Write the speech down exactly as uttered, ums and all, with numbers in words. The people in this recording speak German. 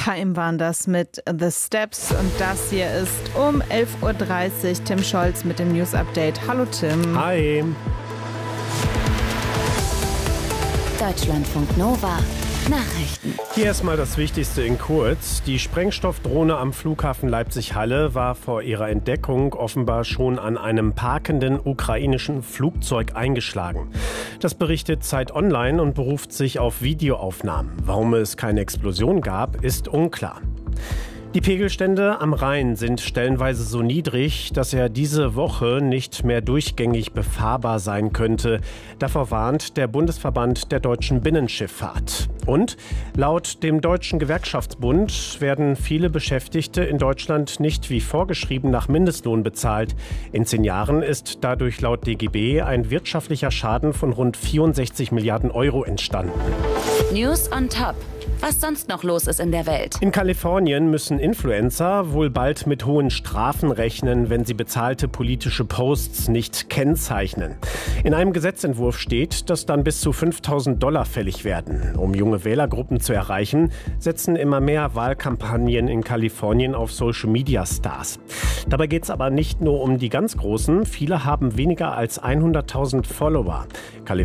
Haim waren das mit The Steps und das hier ist um elf Uhr dreißig. Tim Scholz mit dem News Update. Hallo Tim. Hi. Deutschlandfunk Nova. Nachrichten. Hier erstmal das Wichtigste in kurz. Die Sprengstoffdrohne am Flughafen Leipzig-Halle war vor ihrer Entdeckung offenbar schon an einem parkenden ukrainischen Flugzeug eingeschlagen. Das berichtet Zeit Online und beruft sich auf Videoaufnahmen. Warum es keine Explosion gab, ist unklar. Die Pegelstände am Rhein sind stellenweise so niedrig, dass er diese Woche nicht mehr durchgängig befahrbar sein könnte. Davor warnt der Bundesverband der deutschen Binnenschifffahrt. Und laut dem Deutschen Gewerkschaftsbund werden viele Beschäftigte in Deutschland nicht wie vorgeschrieben nach Mindestlohn bezahlt. In zehn Jahren ist dadurch laut D G B ein wirtschaftlicher Schaden von rund vierundsechzig Milliarden Euro entstanden. News on top. Was sonst noch los ist in der Welt. In Kalifornien müssen Influencer wohl bald mit hohen Strafen rechnen, wenn sie bezahlte politische Posts nicht kennzeichnen. In einem Gesetzentwurf steht, dass dann bis zu fünftausend Dollar fällig werden. Um junge Wählergruppen zu erreichen, setzen immer mehr Wahlkampagnen in Kalifornien auf Social-Media-Stars. Dabei geht es aber nicht nur um die ganz Großen. Viele haben weniger als hunderttausend Follower.